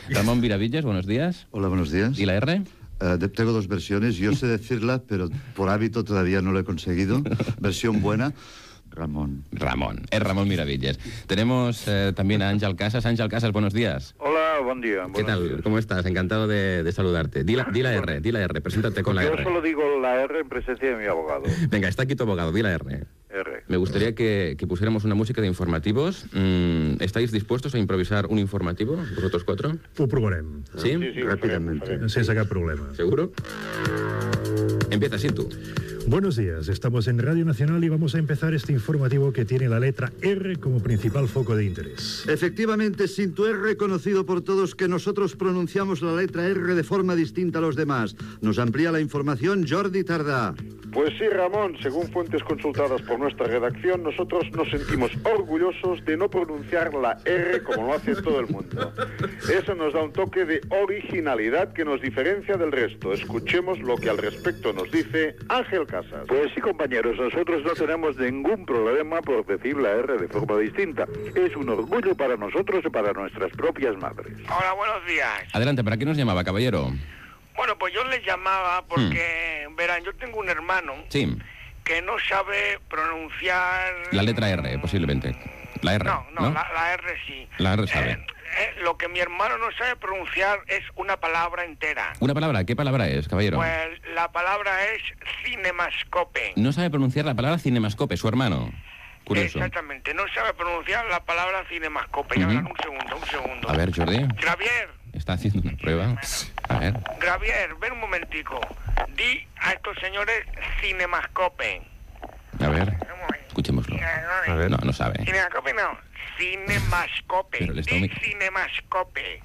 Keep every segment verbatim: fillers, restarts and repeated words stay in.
Ramón Miravillas, buenos días. Hola, buenos días. ¿Y la R? Uh, tengo dos versiones. Yo sé decirla, pero por hábito todavía no lo he conseguido. Versión buena. Ramón. Ramón. Es Ramón Miravillas. Tenemos eh, también a Ángel Casas. Ángel Casas, buenos días. Hola, buen día. ¿Qué tal? Días. ¿Cómo estás? Encantado de, de saludarte. Di la, di la R, di la R. Preséntate con la Yo R. Yo solo digo la R en presencia de mi abogado. Venga, está aquí tu abogado. Di la R. R. Me gustaría que, que pusiéramos una música de informativos. Mm, ¿Estáis dispuestos a improvisar un informativo, vosotros cuatro? Ho provarem. ¿Sí? Sí, sí, Rápidamente. Sense cap problema. ¿Seguro? Empieza así tú. Buenos días, estamos en Radio Nacional y vamos a empezar este informativo que tiene la letra R como principal foco de interés. Efectivamente, Sintu, es reconocido por todos que nosotros pronunciamos la letra R de forma distinta a los demás. Nos amplía la información Jordi Tardá. Pues sí, Ramón, según fuentes consultadas por nuestra redacción, nosotros nos sentimos orgullosos de no pronunciar la R como lo hace todo el mundo. Eso nos da un toque de originalidad que nos diferencia del resto. Escuchemos lo que al respecto nos dice Ángel Casas. Pues sí, compañeros, nosotros no tenemos ningún problema por decir la R de forma distinta. Es un orgullo para nosotros y para nuestras propias madres. Hola, buenos días. Adelante, ¿para qué nos llamaba, caballero? Bueno, pues yo les llamaba porque, hmm. verán, yo tengo un hermano sí. que no sabe pronunciar... La letra R, posiblemente. La R, No, no, ¿no? La, la R sí. La R sabe. Eh, eh, lo que mi hermano no sabe pronunciar es una palabra entera. ¿Una palabra? ¿Qué palabra es, caballero? Pues la palabra es cinemascope. No sabe pronunciar la palabra cinemascope, su hermano. Curioso. Exactamente, no sabe pronunciar la palabra cinemascope. Uh-huh. Ya verán, un segundo, un segundo. A ver, Jordi. Javier. Está haciendo una prueba. A ver. Javier, ven un momentico. Di a estos señores cinemascope. A ver. Escuchémoslo. A ver. No, no sabe. Cinemascope no. Cinemascope. Pero le está Di humi- cinemascope.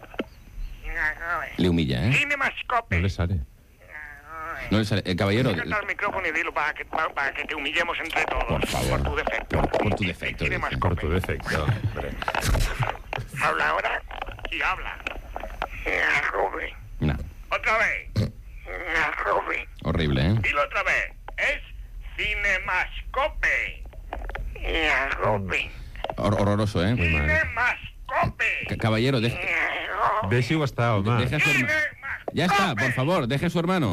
Le humilla, ¿eh? Cinemascope. No le sale. No le sale. El caballero. Acércate al micrófono y dilo para que, para, para que te humillemos entre todos. Por favor. Por tu defecto. Por, por tu defecto. Cinemascope. Por tu defecto. Habla ahora y habla. Cinemascope. No. Otra vez. Cinemascope. Horrible, ¿eh? Dilo otra vez. Es cinemascope. Cinemascope. Hor- horroroso, ¿eh? Cinemascope. C- caballero, deje... Deixi-ho estar, home. deje a su hermano. Ya está, por favor, deje a su hermano.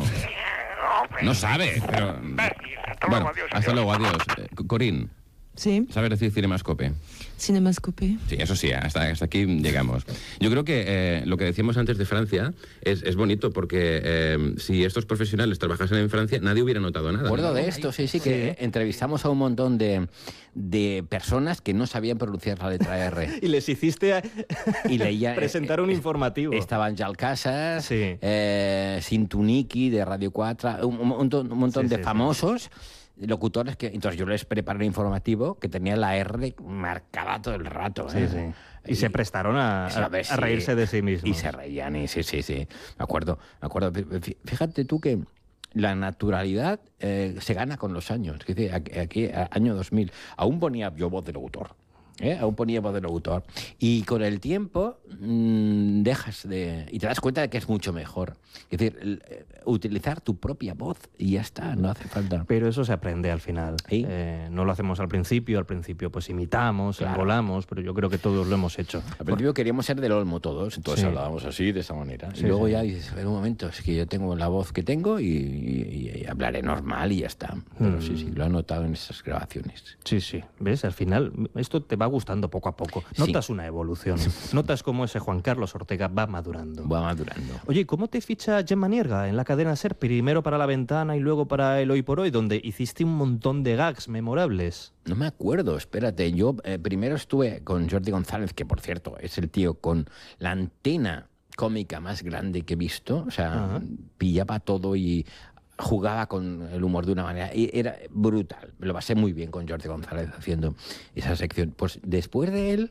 No sabe, pero... Hasta Bueno, luego, adiós. hasta adiós. luego, adiós. Eh, Corín, Sí, ¿sabes decir cinemascope? cinemascope. Sí, eso sí, hasta, hasta aquí llegamos. Yo creo que eh, lo que decíamos antes de Francia es, es bonito porque eh, si estos profesionales trabajasen en Francia, nadie hubiera notado nada. Me acuerdo ¿no? de esto, sí, sí, que entrevistamos a un montón de, de personas que no sabían pronunciar la letra R. Y les hiciste a... Y leía, presentar un informativo. Estaban Jal Casas, Sí. eh, Sintuniki de Radio cuatro, un, un montón, un montón Sí, de sí, sí. famosos locutores que entonces yo les preparé un informativo que tenía la R marcada todo el rato. Sí, ¿eh? sí. Y se prestaron a, Sí, a- a ver, a reírse sí. de sí mismos. Y se reían, y sí, sí, sí. Me acuerdo, me acuerdo. Fí- Fíjate tú que la naturalidad eh, se gana con los años. Es decir, aquí, aquí, a- año dos mil, aún ponía yo voz de locutor. ¿eh? Aún ponía voz de locutor. Y con el tiempo mmm, dejas de... Y te das cuenta de que es mucho mejor. Es decir, el, eh, utilizar tu propia voz y ya está, no hace falta. Pero eso se aprende al final. ¿Sí? Eh, no lo hacemos al principio, al principio pues imitamos, Claro. engolamos, pero yo creo que todos lo hemos hecho. Al principio queríamos ser del Olmo todos, entonces Sí. hablábamos así, de esa manera. Sí, y luego sí. ya dices, a ver, un momento, es que yo tengo la voz que tengo y, y- y hablaré normal y ya está. Pero Mm. sí, sí, lo he notado en esas grabaciones. Sí, sí. ¿Ves? Al final esto te va gustando poco a poco. Sí. Notas una evolución. Notas cómo ese Juan Carlos Ortega va madurando. Va madurando. Oye, ¿cómo te ficha Gemma Nierga en la cadena SER? Primero para La Ventana y luego para El Hoy por Hoy, donde hiciste un montón de gags memorables. No me acuerdo, espérate. Yo eh, primero estuve con Jordi González, que por cierto es el tío con la antena cómica más grande que he visto. O sea, Ajá. pillaba todo y jugaba con el humor de una manera. Y era brutal. Me lo pasé muy bien con Jordi González haciendo esa sección. Pues después de él,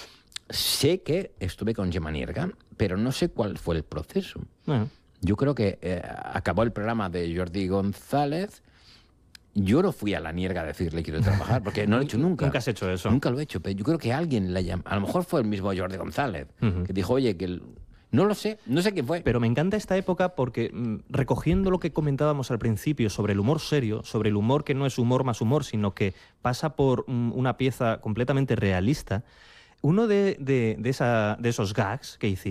sé que estuve con Gemma Nierga, pero no sé cuál fue el proceso. Bueno, Yo creo que eh, acabó el programa de Jordi González. Yo no fui a la Nierga a decirle quiero trabajar, porque no lo he hecho nunca. Nunca has hecho eso. Nunca lo he hecho, pero yo creo que alguien la llamó. A lo mejor fue el mismo Jordi González, Ujú. que dijo, oye, que... el- No lo sé, no sé quién fue. Pero me encanta esta época porque, mm, recogiendo lo que comentábamos al principio sobre el humor serio, sobre el humor que no es humor más humor, sino que pasa por mm, una pieza completamente realista, uno de, de, de, esa, de esos gags que hiciste